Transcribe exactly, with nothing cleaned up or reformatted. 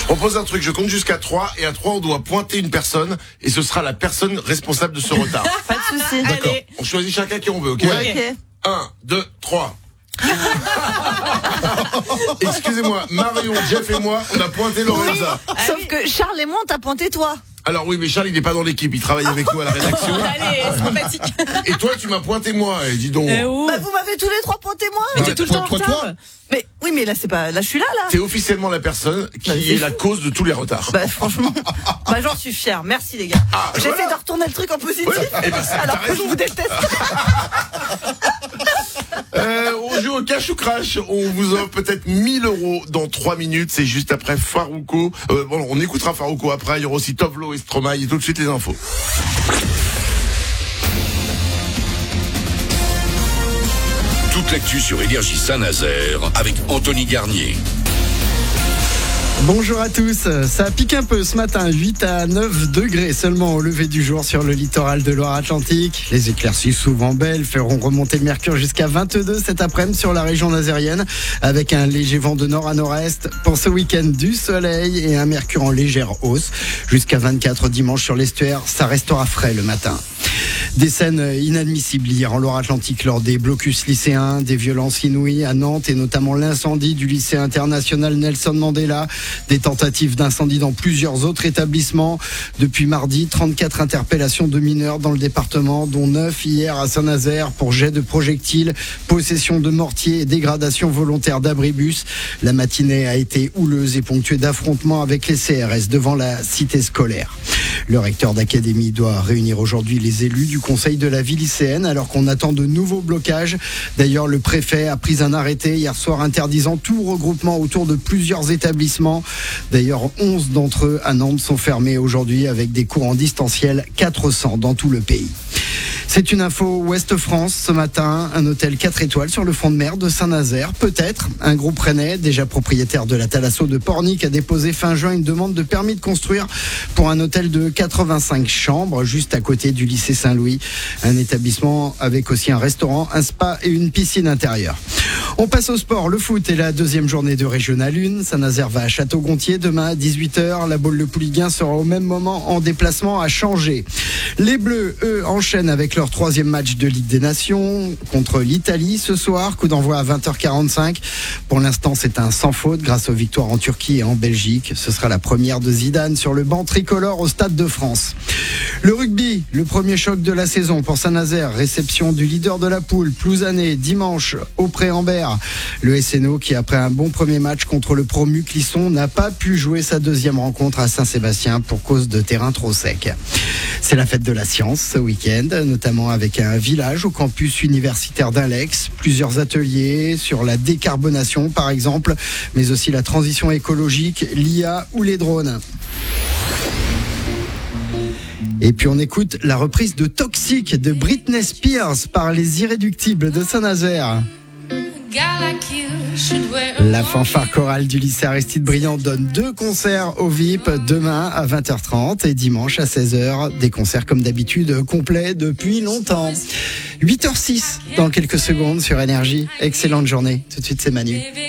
propose un truc, je compte jusqu'à trois et à trois on doit pointer une personne et ce sera la personne responsable de ce retard. Pas de souci. D'accord. Allez. On choisit chacun qui on veut, ok? Ouais. Ok. un, deux, trois. Excusez-moi, Marion, Jeff et moi, on a pointé Lorenza. Oui. Sauf que Charles et moi, on t'a pointé toi. Alors oui, mais Charles, il n'est pas dans l'équipe, il travaille avec nous à la rédaction. Allez, sympathique. Et toi, tu m'as pointé moi, et dis donc. Euh, oh. Bah, vous m'avez tous les trois pointé moi. Mais t'es tout le temps en toi, retard. toi. Mais oui, mais là c'est pas. Là, je suis là, là. T'es officiellement la personne qui Bah, c'est est la cause de tous les retards. Bah franchement, bah j'en suis fière. Merci les gars. Ah, J'essaie voilà. de retourner le truc en positif. Ouais, eh ben, ça, alors t'as que raison. je vous déteste. Euh, on joue au cash ou crash. On vous offre peut-être mille euros dans trois minutes. C'est juste après Farouko. Euh, bon, on écoutera Farouko après. Il y aura aussi Tovlo et Stromae et tout de suite les infos. Toute l'actu sur Énergie Saint-Nazaire avec Anthony Garnier. Bonjour à tous, ça pique un peu ce matin, huit à neuf degrés seulement au lever du jour sur le littoral de Loire-Atlantique. Les éclaircies souvent belles feront remonter le mercure jusqu'à vingt-deux cet après-midi sur la région nazérienne avec un léger vent de nord à nord-est. Pour ce week-end, du soleil et un mercure en légère hausse. Jusqu'à vingt-quatre dimanche sur l'estuaire, ça restera frais le matin. Des scènes inadmissibles hier en Loire-Atlantique lors des blocus lycéens, des violences inouïes à Nantes et notamment l'incendie du lycée international Nelson Mandela, des tentatives d'incendie dans plusieurs autres établissements. Depuis mardi, trente-quatre interpellations de mineurs dans le département, dont neuf hier à Saint-Nazaire pour jet de projectiles, possession de mortiers et dégradation volontaire d'abribus. La matinée a été houleuse et ponctuée d'affrontements avec les C R S devant la cité scolaire. Le recteur d'académie doit réunir aujourd'hui les élus du conseil de la vie lycéenne alors qu'on attend de nouveaux blocages. D'ailleurs, le préfet a pris un arrêté hier soir interdisant tout regroupement autour de plusieurs établissements. D'ailleurs, onze d'entre eux à Nantes sont fermés aujourd'hui avec des cours en distanciel, quatre cents dans tout le pays. C'est une info Ouest France ce matin, un hôtel quatre étoiles sur le front de mer de Saint-Nazaire. Peut-être un groupe rennais, déjà propriétaire de la Thalasso de Pornic, a déposé fin juin une demande de permis de construire pour un hôtel de quatre-vingt-cinq chambres, juste à côté du lycée Saint-Louis. Un établissement avec aussi un restaurant, un spa et une piscine intérieure. On passe au sport, le foot et la deuxième journée de Régional un. Saint-Nazaire va à Château-Gontier demain à dix-huit heures. La Baule de Pouliguen sera au même moment en déplacement à Changé. Les Bleus, eux, enchaînent avec leur troisième match de Ligue des Nations contre l'Italie ce soir. Coup d'envoi à vingt heures quarante-cinq. Pour l'instant, c'est un sans faute grâce aux victoires en Turquie et en Belgique. Ce sera la première de Zidane sur le banc tricolore au Stade de France. Le rugby, le premier choc de la saison pour Saint-Nazaire. Réception du leader de la poule, Plouzané, dimanche au Pré-en-Berre. Le S N O qui, après un bon premier match contre le promu Clisson, n'a pas pu jouer sa deuxième rencontre à Saint-Sébastien pour cause de terrain trop sec. C'est la fête de la science ce week-end, notamment avec un village au campus universitaire d'Alex, plusieurs ateliers sur la décarbonation par exemple, mais aussi la transition écologique, l'I A ou les drones. Et puis on écoute la reprise de Toxic de Britney Spears par les Irréductibles de Saint-Nazaire. La fanfare chorale du lycée Aristide Briand donne deux concerts au V I P demain à vingt heures trente et dimanche à seize heures. Des concerts comme d'habitude complets depuis longtemps. huit heures six dans quelques secondes sur Énergie. Excellente journée. Tout de suite c'est Manu.